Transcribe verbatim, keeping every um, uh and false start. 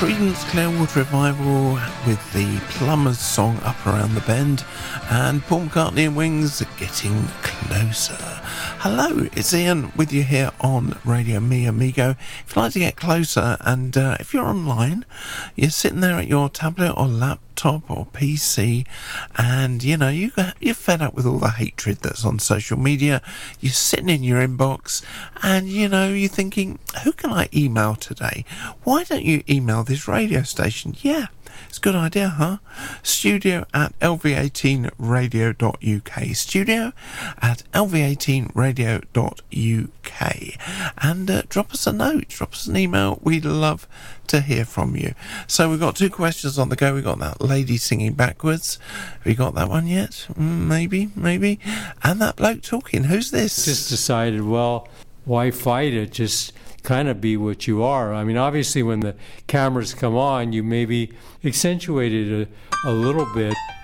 Creedence Clearwater Revival with the Plumbers song Up Around the Bend, and Paul McCartney and Wings Getting Closer. Hello, it's Ian with you here on Radio Mi Amigo. If you'd like to get closer, and uh, if you're online, you're sitting there at your tablet or laptop or P C, and you know, you, you're fed up with all the hatred that's on social media, you're sitting in your inbox, and you know, you're thinking, who can I email today? Why don't you email this radio station? Yeah, it's a good idea, huh? Studio at L V eighteen radio dot U K. Studio at L V eighteen radio dot U K. And uh, drop us a note, drop us an email. We'd love to hear from you. So we've got two questions on the go. We've got that lady singing backwards. Have you got that one yet? Mm, maybe, maybe. And that bloke talking. Who's this? Just decided, well, why fight it? Just kind of be what you are. I mean, obviously when the cameras come on, you maybe accentuate it a, a little bit.